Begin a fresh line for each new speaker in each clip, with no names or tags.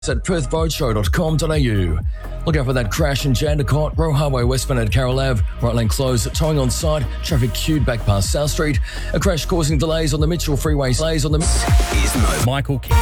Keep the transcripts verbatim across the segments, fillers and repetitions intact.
at perth roadshow dot com dot a u. Look out for that crash in Jandakot, Roe Highway westbound at Carroll Ave, right lane closed, towing on site, traffic queued back past South Street. A crash causing delays on the Mitchell Freeway. Delays on the...
Is no
Michael King.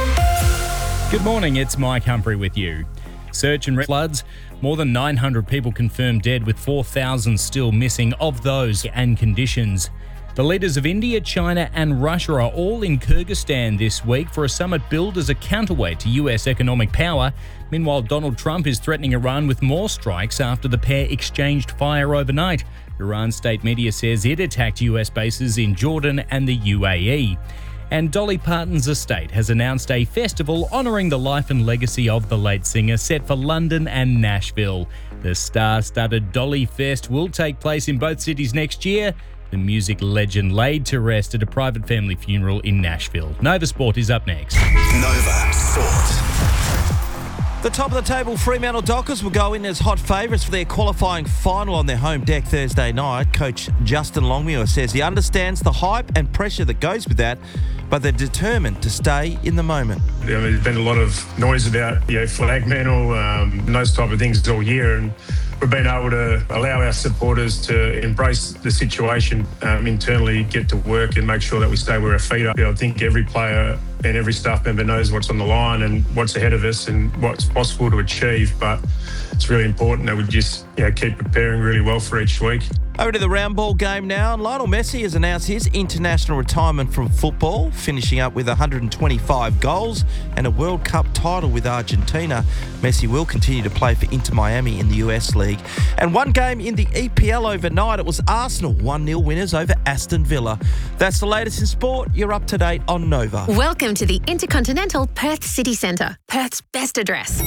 Good morning, it's Mike Humphrey with you. Search and floods. More than nine hundred people confirmed dead, with four thousand still missing of those and conditions. The leaders of India, China and Russia are all in Kyrgyzstan this week for a summit billed as a counterweight to U S economic power. Meanwhile, Donald Trump is threatening Iran with more strikes after the pair exchanged fire overnight. Iran's state media says it attacked U S bases in Jordan and the U A E. And Dolly Parton's estate has announced a festival honouring the life and legacy of the late singer, set for London and Nashville. The star-studded Dolly Fest will take place in both cities next year. The music legend laid to rest at a private family funeral in Nashville. Nova Sport is up next.
Nova Sport.
The top of the table Fremantle Dockers will go in as hot favourites for their qualifying final on their home deck Thursday night. Coach Justin Longmuir says he understands the hype and pressure that goes with that, but they're determined to stay in the moment.
You know, there's been a lot of noise about, you know, flag mantle, um, and those type of things all year, and we've been able to allow our supporters to embrace the situation um, internally, get to work and make sure that we stay where our feet are. You know, I think every player and every staff member knows what's on the line and what's ahead of us and what's possible to achieve, but it's really important that we just, you know, keep preparing really well for each week.
Over to the round ball game now. Lionel Messi has announced his international retirement from football, finishing up with one hundred twenty-five goals and a World Cup title with Argentina. Messi will continue to play for Inter Miami in the U S League. And one game in the E P L overnight, it was Arsenal one nil winners over Aston Villa. That's the latest in sport. You're up to date on Nova.
Welcome to the Intercontinental Perth City Centre, Perth's best address.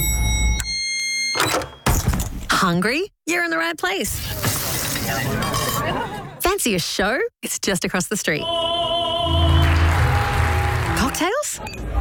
Hungry? You're in the right place. Fancy a show? It's just across the street. Cocktails?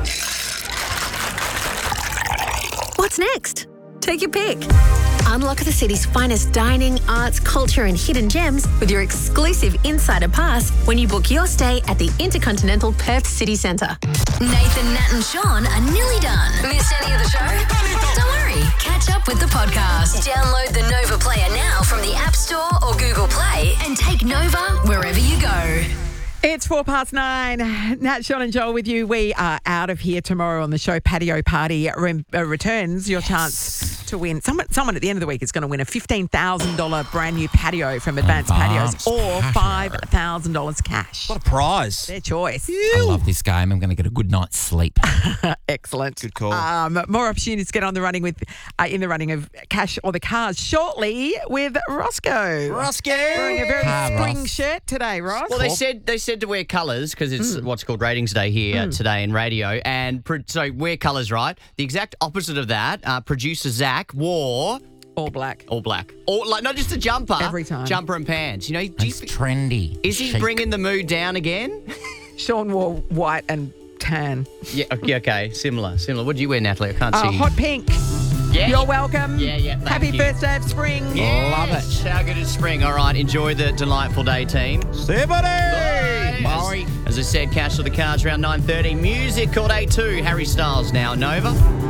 What's next? Take your pick. Unlock the city's finest dining, arts, culture and hidden gems with your exclusive Insider Pass when you book your stay at the Intercontinental Perth City Centre.
Nathan, Nat and Sean are nearly done. Missed any of the show? Don't worry. Catch up with the podcast. Download the Nova Player now from the App Store or Google Play and take Nova wherever you go.
It's four past nine. Nat, Sean and Joel with you. We are out of here tomorrow on the show. Patio Party re- uh, returns. Your chance to win. Someone, someone at the end of the week is going to win a fifteen thousand dollars brand new patio from Advanced,
Advanced
Patios or
Patio.
five thousand dollars cash.
What a prize.
Their choice.
I love this game. I'm going to get a good night's sleep.
Excellent.
Good call.
Um, more opportunities to get on the running with, uh, in the running of cash or the cars shortly with Roscoe.
Roscoe.
Wearing a very
Car
spring
Ross.
shirt today, Ross.
Well, they said they said to wear colours because it's mm. what's called Ratings Day here mm. today in radio. And pro- so wear colours, right? The exact opposite of that, uh, producer Zach wore...
All black.
All black. All, like, not just a jumper.
Every time.
Jumper and pants. You know, do you,
It's trendy.
is he
chic.
bringing the mood down again?
Sean wore white and tan.
yeah, okay, okay. Similar, similar. What do you wear, Natalie? I can't
Uh,
see.
hot pink.
Yeah.
You're welcome.
Yeah, yeah, thank
Happy
you.
first day of spring.
Yes.
Love it.
How good is spring? All right, enjoy the delightful day, team.
See you, buddy.
Bye. As I said, cash to the cards around nine thirty. Music called A two. Harry Styles now, Nova.